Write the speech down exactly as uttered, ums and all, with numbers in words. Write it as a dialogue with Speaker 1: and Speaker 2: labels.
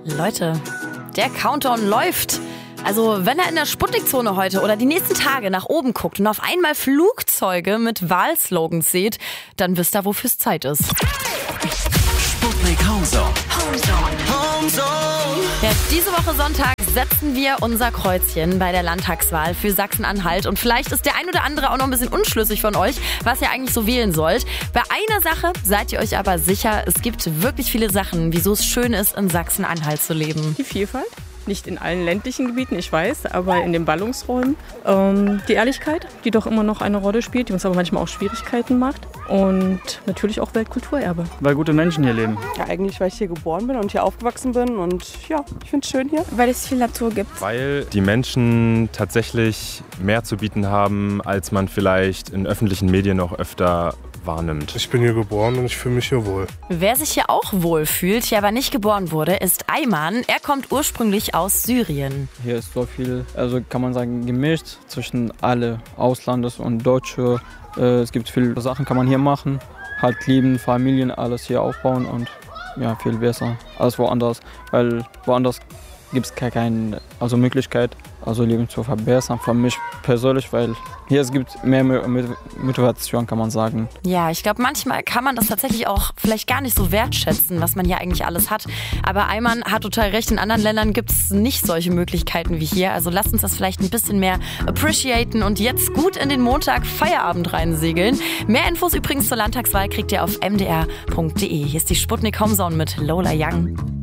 Speaker 1: Leute, der Countdown läuft. Also wenn er in der Sputnik-Zone heute oder die nächsten Tage nach oben guckt und auf einmal Flugzeuge mit Wahlslogans seht, dann wisst ihr, wofür es Zeit ist.
Speaker 2: Sputnik Homezone.
Speaker 1: Homezone. Ja, diese Woche Sonntag setzen wir unser Kreuzchen bei der Landtagswahl für Sachsen-Anhalt. Und vielleicht ist der ein oder andere auch noch ein bisschen unschlüssig von euch, was ihr eigentlich so wählen sollt. Bei einer Sache seid ihr euch aber sicher, es gibt wirklich viele Sachen, wieso es schön ist, in Sachsen-Anhalt zu leben.
Speaker 3: Die Vielfalt. Nicht in allen ländlichen Gebieten, ich weiß, aber in den Ballungsräumen. Ähm, die Ehrlichkeit, die doch immer noch eine Rolle spielt, die uns aber manchmal auch Schwierigkeiten macht. Und natürlich auch Weltkulturerbe.
Speaker 4: Weil gute Menschen hier leben.
Speaker 5: Ja, eigentlich, weil ich hier geboren bin und hier aufgewachsen bin. Und ja, ich finde es schön hier.
Speaker 6: Weil es viel Natur gibt.
Speaker 7: Weil die Menschen tatsächlich mehr zu bieten haben, als man vielleicht in öffentlichen Medien noch öfter wahrnimmt.
Speaker 8: Ich bin hier geboren und ich fühle mich hier wohl.
Speaker 1: Wer sich hier auch wohl fühlt, hier aber nicht geboren wurde, ist Ayman. Er kommt ursprünglich aus Syrien.
Speaker 9: Hier ist so viel, also kann man sagen, gemischt zwischen alle Auslandes und Deutsche. Es gibt viele Sachen, kann man hier machen. Halt lieben, Familien, alles hier aufbauen und ja, viel besser als woanders. Weil woanders gibt es keine also Möglichkeit, also Leben zu verbessern. Für mich persönlich, weil hier es gibt mehr Motivation, kann man sagen.
Speaker 1: Ja, ich glaube, manchmal kann man das tatsächlich auch vielleicht gar nicht so wertschätzen, was man hier eigentlich alles hat. Aber Ayman hat total recht, in anderen Ländern gibt es nicht solche Möglichkeiten wie hier. Also lasst uns das vielleicht ein bisschen mehr appreciaten und jetzt gut in den Montag Feierabend reinsegeln. Mehr Infos übrigens zur Landtagswahl kriegt ihr auf m d r punkt d e. Hier ist die Sputnik Homezone mit Lola Young.